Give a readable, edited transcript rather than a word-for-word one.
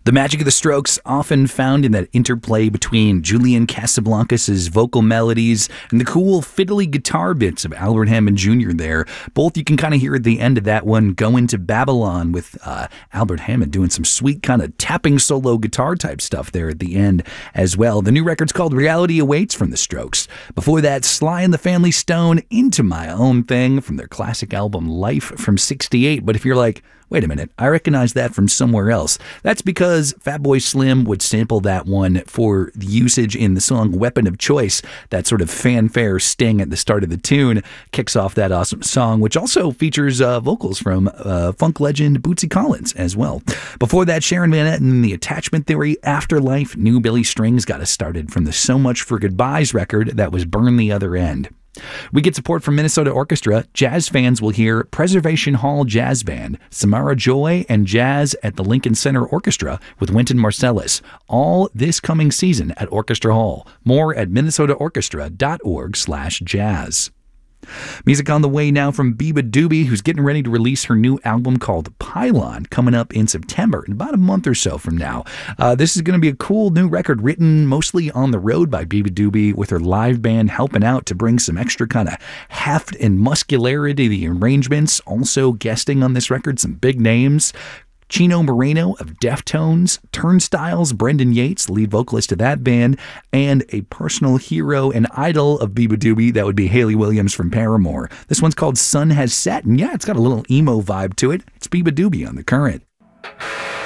The magic of the Strokes often found in that interplay between Julian Casablancas' vocal melodies and the cool fiddly guitar bits of Albert Hammond Jr. there. Both you can kind of hear at the end of that one, Going to Babylon, with Albert Hammond doing some sweet kind of tapping solo guitar type stuff there at the end as well. The new record's called Reality Awaits from the Strokes. Before that, Sly and the Family Stone, Into My Own Thing from their classic album Life from '68. But if you're like, wait a minute, I recognize that from somewhere else, that's because Fatboy Slim would sample that one for the usage in the song Weapon of Choice. That sort of fanfare sting at the start of the tune kicks off that awesome song, which also features vocals from funk legend Bootsy Collins as well. Before that, Sharon Van Etten, The Attachment Theory, Afterlife, New Billy Strings got us started from the So Much for Goodbyes record that was Burn the Other End. We get support from Minnesota Orchestra. Jazz fans will hear Preservation Hall Jazz Band, Samara Joy, and Jazz at the Lincoln Center Orchestra with Wynton Marsalis, all this coming season at Orchestra Hall. More at minnesotaorchestra.org/jazz. Music on the way now from beabadoobee, who's getting ready to release her new album called Pylon, coming up in September, in about a month or so from now. This is going to be a cool new record written mostly on the road by beabadoobee, with her live band helping out to bring some extra kind of heft and muscularity to the arrangements. Also guesting on this record, some big names: Chino Moreno of Deftones, Turnstiles, Brendan Yates, lead vocalist of that band, and a personal hero and idol of beabadoobee, that would be Hayley Williams from Paramore. This one's called Sun Has Set, and yeah, it's got a little emo vibe to it. It's beabadoobee on The Current.